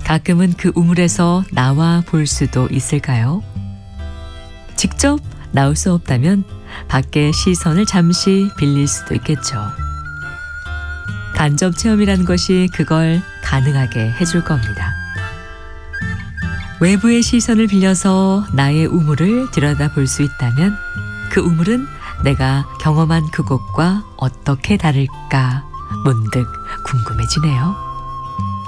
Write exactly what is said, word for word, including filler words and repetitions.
가끔은 그 우물에서 나와 볼 수도 있을까요? 직접 나올 수 없다면 밖의 시선을 잠시 빌릴 수도 있겠죠. 간접 체험이라는 것이 그걸 가능하게 해줄 겁니다. 외부의 시선을 빌려서 나의 우물을 들여다볼 수 있다면 그 우물은 내가 경험한 그곳과 어떻게 다를까 문득 궁금해지네요.